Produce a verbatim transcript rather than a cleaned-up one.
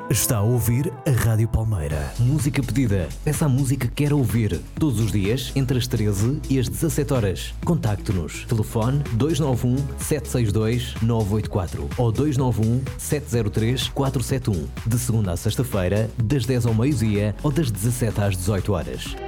Está a ouvir a Rádio Palmeira. Música pedida. Peça a música que quer ouvir. Todos os dias, entre as treze e as dezassete horas. Contacte-nos. Telefone dois nove um, sete seis dois, nove oito quatro ou dois nove um, sete zero três, quatro sete um. De segunda a sexta-feira, das dez ao meio-dia ou das dezassete às dezoito horas.